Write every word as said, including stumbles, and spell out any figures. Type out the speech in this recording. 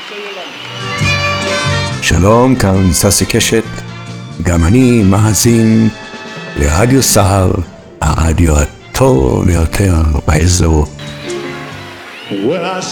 שלום, כאן ססי קשת, גם אני מאזין לרדיו סהר, הרדיו הטוב ביותר באזור.